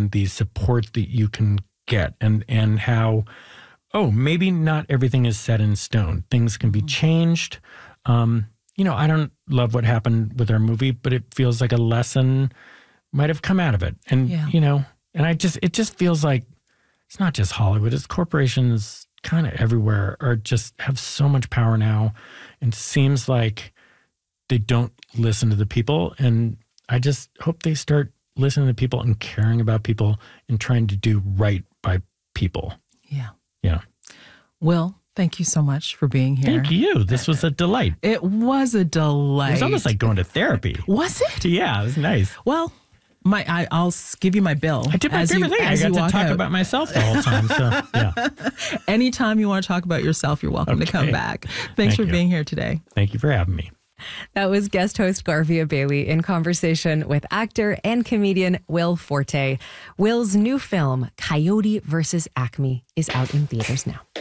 and the support that you can get, and how, maybe not everything is set in stone. Things can be changed. I don't love what happened with our movie, but it feels like a lesson might have come out of it. And, and it just feels like it's not just Hollywood, it's corporations kind of everywhere have so much power now. And it seems like they don't listen to the people. And I just hope they start listening to people and caring about people and trying to do right by people. Yeah. Yeah. Will, thank you so much for being here. Thank you. This was a delight. It was a delight. It was almost like going to therapy. Was it? Yeah, it was nice. Well, I'll give you my bill. I did my favorite thing. I got to talk about myself the whole time. So, yeah. Anytime you want to talk about yourself, you're welcome to come back. Thanks for being here today. Thank you for having me. That was guest host Garvia Bailey in conversation with actor and comedian Will Forte. Will's new film, Coyote vs. Acme, is out in theaters now.